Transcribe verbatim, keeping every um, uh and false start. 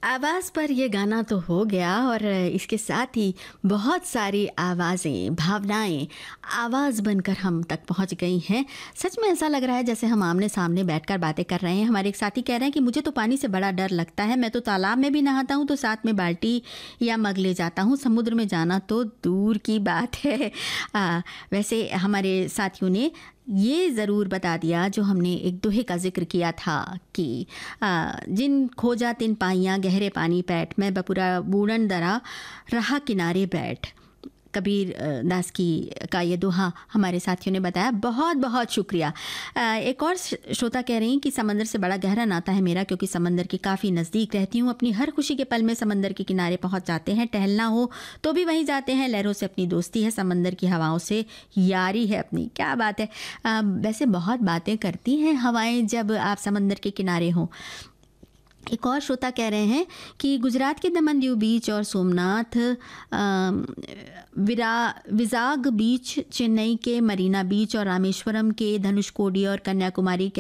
आवाज़ पर ये गाना तो हो गया और इसके साथ ही बहुत सारी आवाज़ें, भावनाएँ आवाज़ बनकर हम तक पहुँच गई हैं। सच में ऐसा लग रहा है जैसे हम आमने-सामने बैठकर बातें कर रहे हैं। हमारे एक साथी कह रहे हैं कि मुझे तो पानी से बड़ा डर लगता है, मैं तो तालाब में भी नहाता हूँ तो साथ में बाल्टी या मग ले जाता हूँ, समुद्र में जाना तो दूर की बात है। अ, वैसे हमारे साथियों ने ये ज़रूर बता दिया जो हमने एक दोहे का ज़िक्र किया था कि अ, जिन खोजा तिन पाइयाँ गहरे पानी पैठ, मैं बपुरा बूढ़न दरा रहा किनारे बैठ। कबीर अ, दास की का ये दोहा हमारे साथियों ने बताया। बहुत बहुत शुक्रिया। अ, एक और श- श्रोता कह रही हैं कि समंदर से बड़ा गहरा नाता है मेरा, क्योंकि समंदर के काफ़ी नज़दीक रहती हूँ। अपनी हर खुशी के पल में समंदर के किनारे पहुँच जाते हैं, टहलना हो तो भी वहीं जाते हैं। लहरों से अपनी दोस्ती है, समंदर की हवाओं से यारी है अपनी। क्या बात है। अ, वैसे बहुत बातें करती हैं हवाएं जब आप समंदर के किनारे हों। एक और श्रोता कह रहे हैं कि गुजरात के दमन दीव बीच और सोमनाथ, अम, विरा विजाग बीच, चेन्नई के मरीना बीच और रामेश्वरम के धनुषकोडी और कन्याकुमारी के